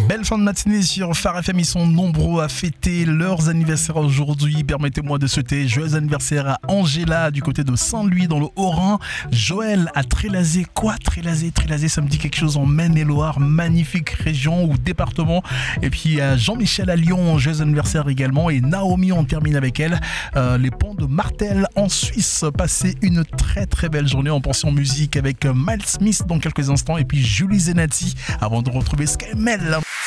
Belle fin de matinée sur Phare FM, ils sont nombreux à fêter leurs anniversaires aujourd'hui. Permettez-moi de souhaiter joyeux anniversaire à Angela du côté de Saint-Louis dans le Haut-Rhin, Joël à Trélazé. Quoi Trélazé, ça me dit quelque chose en Maine-et-Loire, magnifique région ou département. Et puis à Jean-Michel à Lyon, joyeux anniversaire également. Et Naomi, on termine avec elle, les ponts de Martel en Suisse. Passez une très très belle journée en pension musique avec Miles Smith dans quelques instants et puis Julie Zenati avant de retrouver Skymel.